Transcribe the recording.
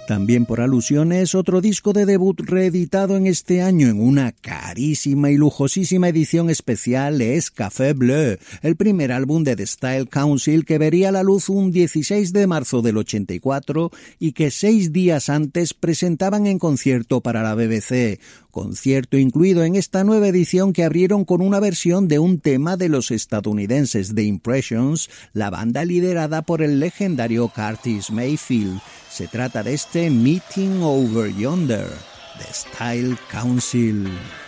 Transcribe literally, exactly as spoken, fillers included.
También por alusiones, otro disco de debut reeditado en este año en una carísima y lujosísima edición especial es Café Bleu, el primer álbum de The Style Council que vería la luz un dieciséis de marzo del ochenta y cuatro y que seis días antes presentaban en concierto para la B B C. Concierto incluido en esta nueva edición que abrieron con una versión de un tema de los estadounidenses The Impressions, la banda liderada por el legendario Curtis Mayfield. Se trata de este Meeting Over Yonder, The Style Council.